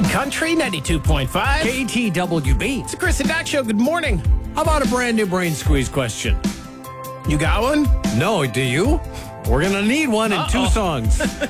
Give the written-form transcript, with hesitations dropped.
Big Country 92.5. KTWB. It's the Chris and Doc Show. Good morning. How about a brand new brain squeeze question? You got one? No, do you? We're going to need one in two songs.